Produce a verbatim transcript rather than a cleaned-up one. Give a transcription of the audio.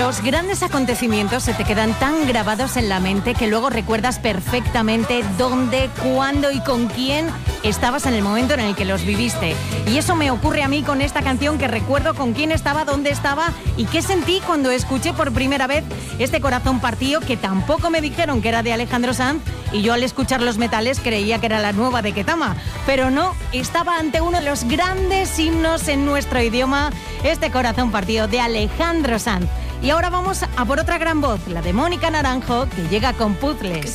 Los grandes acontecimientos se te quedan tan grabados en la mente que luego recuerdas perfectamente dónde, cuándo y con quién estabas en el momento en el que los viviste. Y eso me ocurre a mí con esta canción, que recuerdo con quién estaba, dónde estaba y qué sentí cuando escuché por primera vez este Corazón Partido, que tampoco me dijeron que era de Alejandro Sanz, y yo al escuchar Los Metales creía que era la nueva de Ketama. Pero no, estaba ante uno de los grandes himnos en nuestro idioma, este Corazón Partido de Alejandro Sanz. Y ahora vamos a por otra gran voz, la de Mónica Naranjo, que llega con Puzzles.